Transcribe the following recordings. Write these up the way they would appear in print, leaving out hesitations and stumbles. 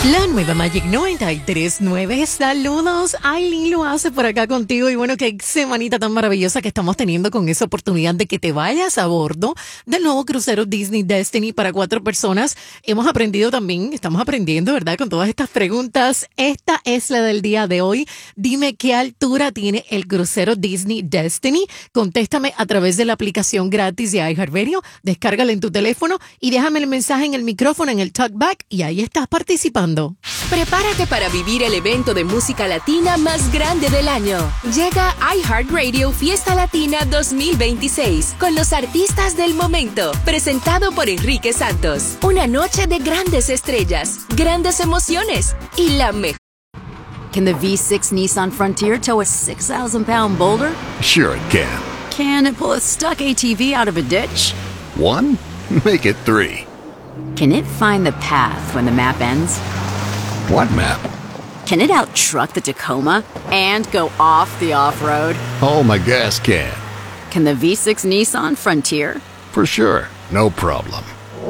La nueva Magic 93.9. Saludos, Aileen lo hace por acá contigo. Y bueno, qué semanita tan maravillosa que estamos teniendo con esa oportunidad de que te vayas a bordo del nuevo crucero Disney Destiny para 4 personas. Estamos aprendiendo, ¿verdad? Con todas estas preguntas. Esta es la del día de hoy. Dime qué altura tiene el crucero Disney Destiny. Contéstame a través de la aplicación gratis de iHeartRadio. Descárgala en tu teléfono y déjame el mensaje en el micrófono, en el talkback, y ahí estás participando. Prepárate para vivir el evento de música latina más grande del año. Llega iHeartRadio Fiesta Latina 2026 con los artistas del momento, presentado por Enrique Santos. Una noche de grandes estrellas, grandes emociones y la mejor. Can the V6 Nissan Frontier tow a 6,000-pound boulder? Sure it can. Can it pull a stuck ATV out of a ditch? 1? Make it 3. Can it find the path when the map ends? What map? Can it out-truck the Tacoma and go off the off-road? Oh, my gas can. Can the V6 Nissan Frontier? For sure. No problem.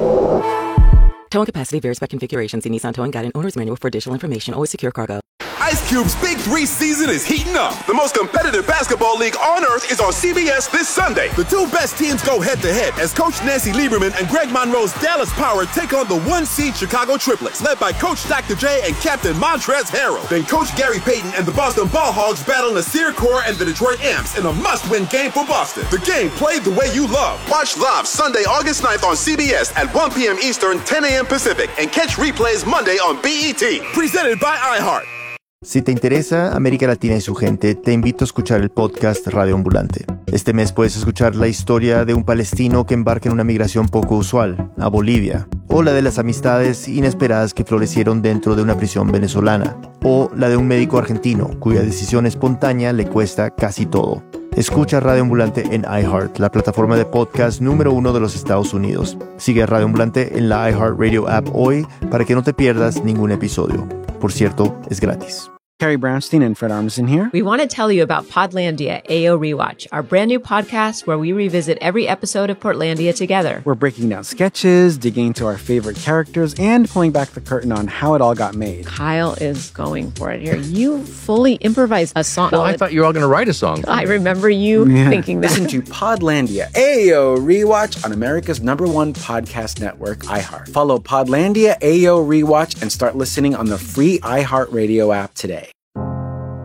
Towing capacity varies by configuration. See Nissan Towing Guide and Owner's Manual for additional information. Always secure cargo. Ice Cube's Big 3 season is heating up. The most competitive basketball league on earth is on CBS this Sunday. The 2 best teams go head-to-head as Coach Nancy Lieberman and Greg Monroe's Dallas Power take on the 1-seed Chicago Triplets, led by Coach Dr. J and Captain Montrezl Harrell. Then Coach Gary Payton and the Boston Ball Hogs battle Nasir Kaur and the Detroit Amps in a must-win game for Boston. The game played the way you love. Watch live Sunday, August 9th on CBS at 1 p.m. Eastern, 10 a.m. Pacific, and catch replays Monday on BET. Presented by iHeart. Si te interesa América Latina y su gente, te invito a escuchar el podcast Radio Ambulante. Este mes puedes escuchar la historia de un palestino que embarca en una migración poco usual, a Bolivia, o la de las amistades inesperadas que florecieron dentro de una prisión venezolana, o la de un médico argentino cuya decisión espontánea le cuesta casi todo. Escucha Radio Ambulante en iHeart, la plataforma de podcast número 1 de los Estados Unidos. Sigue a Radio Ambulante en la iHeartRadio app hoy para que no te pierdas ningún episodio. Por cierto, es gratis. Carrie Brownstein and Fred Armisen here. We want to tell you about Podlandia AO Rewatch, our brand new podcast where we revisit every episode of Portlandia together. We're breaking down sketches, digging into our favorite characters, and pulling back the curtain on how it all got made. Kyle is going for it here. You fully improvised a song. Well, I thought you were all going to write a song. I remember you thinking that. Listen to Podlandia AO Rewatch on America's #1 podcast network, iHeart. Follow Podlandia AO Rewatch and start listening on the free iHeartRadio app today.